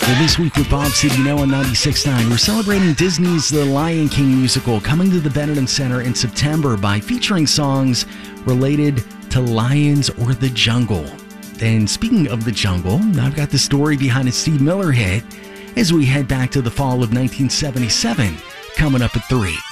Well, this week with Bob Cedino on 96.9, we're celebrating Disney's The Lion King musical coming to the Benetton Center in September by featuring songs related to lions or the jungle. And speaking of the jungle, I've got the story behind a Steve Miller hit as we head back to the fall of 1977, coming up at 3.